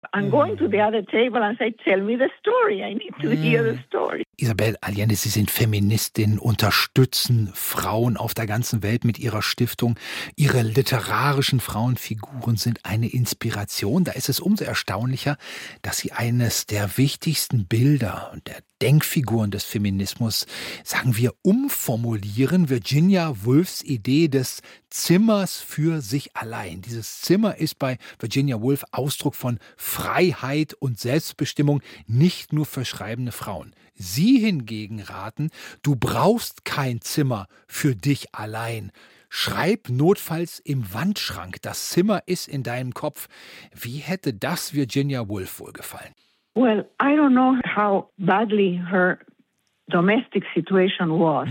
I'm going to the other table and say, tell me the story. I need to hear the story. Isabel Allende, Sie sind Feministin, unterstützen Frauen auf der ganzen Welt mit Ihrer Stiftung. Ihre literarischen Frauenfiguren sind eine Inspiration. Da ist es umso erstaunlicher, dass Sie eines der wichtigsten Bilder und der Denkfiguren des Feminismus, sagen wir, umformulieren. Virginia Woolfs Idee des Zimmers für sich allein. Dieses Zimmer ist bei Virginia Woolf Ausdruck von Freiheit und Selbstbestimmung, nicht nur für schreibende Frauen. Sie hingegen raten, du brauchst kein Zimmer für dich allein. Schreib notfalls im Wandschrank. Das Zimmer ist in deinem Kopf. Wie hätte das Virginia Woolf wohl gefallen? Well, I don't know how badly her domestic situation was,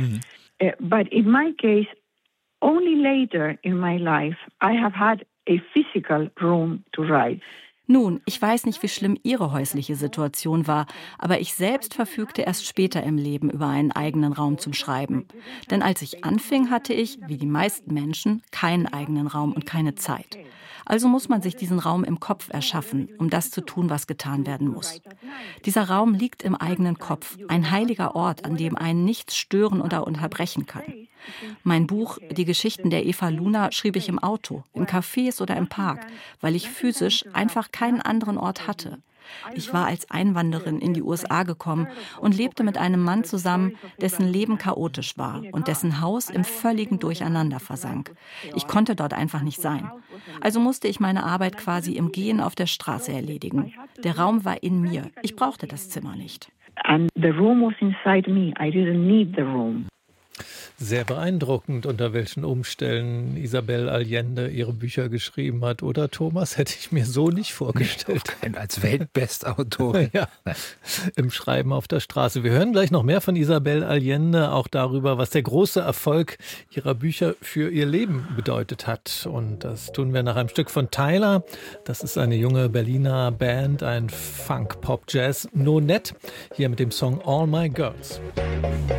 but in my case, only later in my life, I have had a physical room to write. Nun, ich weiß nicht, wie schlimm Ihre häusliche Situation war, aber ich selbst verfügte erst später im Leben über einen eigenen Raum zum Schreiben. Denn als ich anfing, hatte ich, wie die meisten Menschen, keinen eigenen Raum und keine Zeit. Also muss man sich diesen Raum im Kopf erschaffen, um das zu tun, was getan werden muss. Dieser Raum liegt im eigenen Kopf, ein heiliger Ort, an dem einen nichts stören oder unterbrechen kann. Mein Buch »Die Geschichten der Eva Luna« schrieb ich im Auto, in Cafés oder im Park, weil ich physisch einfach keinen anderen Ort hatte. Ich war als Einwanderin in die USA gekommen und lebte mit einem Mann zusammen, dessen Leben chaotisch war und dessen Haus im völligen Durcheinander versank. Ich konnte dort einfach nicht sein. Also musste ich meine Arbeit quasi im Gehen auf der Straße erledigen. Der Raum war in mir. Ich brauchte das Zimmer nicht. And the room was inside me. I didn't need the room. Sehr beeindruckend, unter welchen Umständen Isabel Allende ihre Bücher geschrieben hat. Oder, Thomas, hätte ich mir so nicht vorgestellt. Als Weltbestautorin. Ja, im Schreiben auf der Straße. Wir hören gleich noch mehr von Isabel Allende, auch darüber, was der große Erfolg ihrer Bücher für ihr Leben bedeutet hat. Und das tun wir nach einem Stück von Tyler. Das ist eine junge Berliner Band, ein Funk-Pop-Jazz. No Net, hier mit dem Song All My Girls.